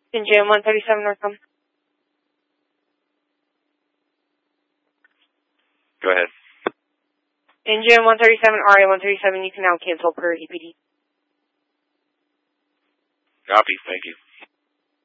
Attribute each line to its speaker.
Speaker 1: NJM 137 Northcom.
Speaker 2: Go ahead.
Speaker 1: NJM 137, RA 137, you can now cancel per EPD.
Speaker 2: Copy, thank you.